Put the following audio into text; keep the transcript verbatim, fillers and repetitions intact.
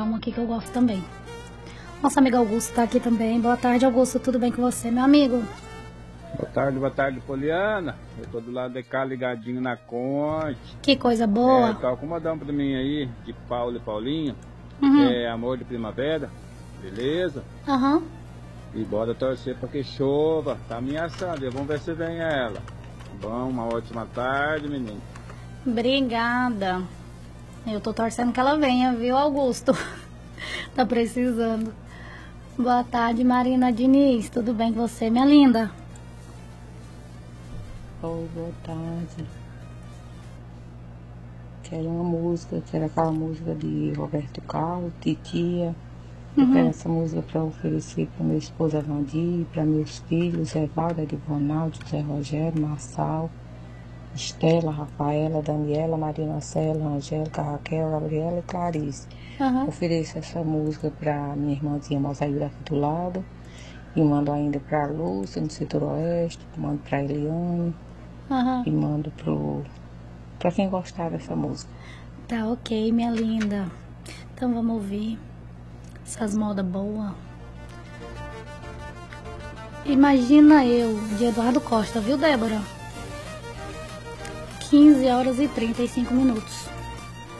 colocar uma aqui que eu gosto também. Nossa amiga Augusto tá aqui também. Boa tarde, Augusto. Tudo bem com você, meu amigo? Boa tarde, boa tarde, Poliana. Eu tô do lado de cá ligadinho na conte. Que coisa boa. É, tá acomodando pra mim aí, de Paulo e Paulinho. Uhum. É, amor de primavera. Beleza? Aham. Uhum. E bora torcer pra que chova. Tá ameaçando. Vamos ver se vem ela. Bom, uma ótima tarde, menino. Obrigada. Eu tô torcendo que ela venha, viu, Augusto? Tá precisando. Boa tarde, Marina Diniz. Tudo bem com você, minha linda? Oi, boa tarde. Quero uma música, quero aquela música de Roberto Carlos, Titia. Eu Uhum. quero essa música para oferecer para minha esposa Vandir, para meus filhos, Evalda, Edivonaldo, José Rogério, Marçal, Estela, Rafaela, Daniela, Marina Cela, Angélica, Raquel, Gabriela e Clarice. Uhum. Ofereço essa música para minha irmãzinha Mosaíra aqui do lado. E mando ainda para a Lúcia, no setor oeste. Mando para a Eliane. Uhum. E mando pro, para quem gostar dessa música. Tá ok, minha linda. Então vamos ouvir essas modas boas. Imagina eu, de Eduardo Costa, viu, Débora? quinze horas e trinta e cinco minutos.